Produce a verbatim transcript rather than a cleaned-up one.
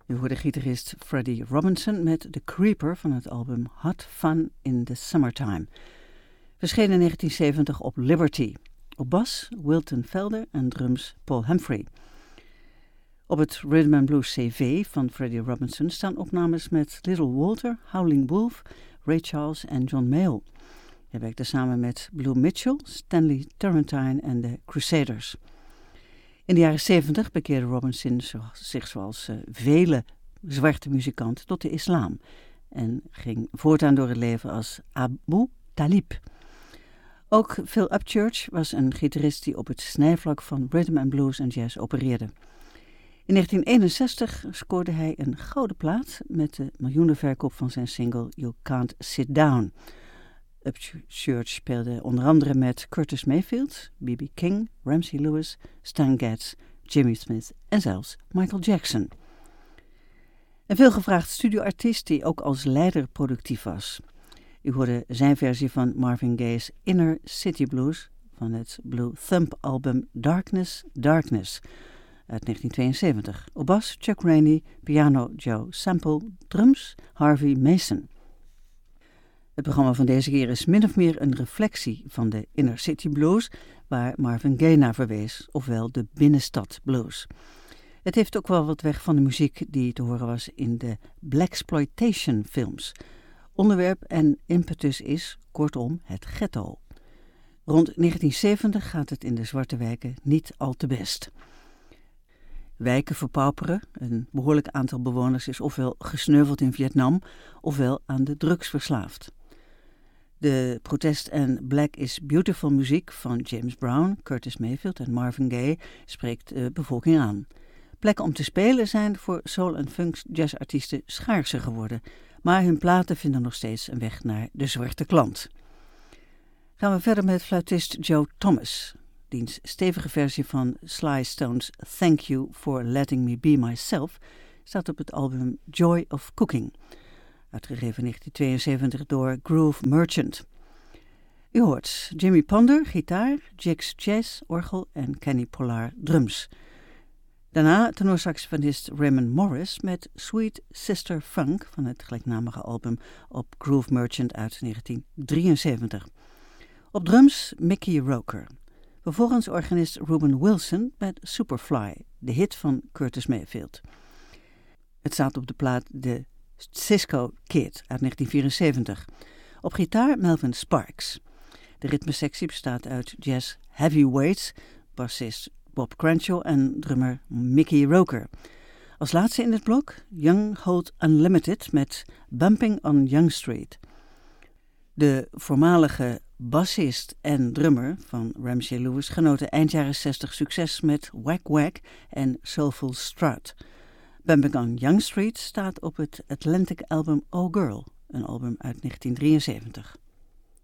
U hoorde gitarist Freddie Robinson met The Creeper van het album Hot Fun in the Summertime. Verscheen in negentien zeventig op Liberty. Op bas Wilton Felder en drums Paul Humphrey. Op het Rhythm and Blues C V van Freddie Robinson staan opnames met Little Walter, Howling Wolf, Ray Charles en John Mayall. Hij werkte samen met Blue Mitchell, Stanley Turrentine en de Crusaders. In de jaren zeventig bekeerde Robinson zich zoals uh, vele zwarte muzikanten tot de islam en ging voortaan door het leven als Abu Talib. Ook Phil Upchurch was een gitarist die op het snijvlak van rhythm and blues en jazz opereerde. In negentien eenenzestig scoorde hij een gouden plaat met de miljoenenverkoop van zijn single You Can't Sit Down. Upchurch speelde onder andere met Curtis Mayfield, B B King, Ramsey Lewis, Stan Getz, Jimmy Smith en zelfs Michael Jackson. Een veelgevraagd studioartiest die ook als leider productief was. U hoorde zijn versie van Marvin Gaye's Inner City Blues van het Blue Thumb album Darkness, Darkness uit negentien tweeënzeventig. Op bas Chuck Rainey, piano Joe Sample, drums Harvey Mason. Het programma van deze keer is min of meer een reflectie van de Inner City Blues, waar Marvin Gaye naar verwees, ofwel de binnenstad blues. Het heeft ook wel wat weg van de muziek die te horen was in de Blaxploitation films. Onderwerp en impetus is, kortom, het ghetto. Rond negentien zeventig gaat het in de zwarte wijken niet al te best. Wijken verpauperen, een behoorlijk aantal bewoners is ofwel gesneuveld in Vietnam, ofwel aan de drugs verslaafd. De protest- en Black is Beautiful muziek van James Brown, Curtis Mayfield en Marvin Gaye spreekt de bevolking aan. Plekken om te spelen zijn voor soul- en funk jazzartiesten schaarser geworden, maar hun platen vinden nog steeds een weg naar de zwarte klant. Gaan we verder met fluitist Joe Thomas. Diens stevige versie van Sly Stone's Thank You for Letting Me Be Myself staat op het album Joy of Cooking, uitgegeven in negentien tweeënzeventig door Groove Merchant. U hoort Jimmy Ponder, gitaar, Jix Chase, orgel en Kenny Pollard, drums. Daarna tenorsaxofonist Raymond Morris met Sweet Sister Funk van het gelijknamige album op Groove Merchant uit negentien drieënzeventig. Op drums Mickey Roker. Vervolgens organist Ruben Wilson met Superfly, de hit van Curtis Mayfield. Het staat op de plaat The Cisco Kid uit negentien vierenzeventig. Op gitaar Melvin Sparks. De ritmesectie bestaat uit jazz heavyweights, bassist Bob Crenshaw en drummer Mickey Roker. Als laatste in het blok Young Hold Unlimited met Bumping on Young Street. De voormalige bassist en drummer van Ramsey Lewis genoten eind jaren zestig succes met Whack Whack en Soulful Strut. Bumping on Young Street staat op het Atlantic album Oh Girl, een album uit negentien drieënzeventig.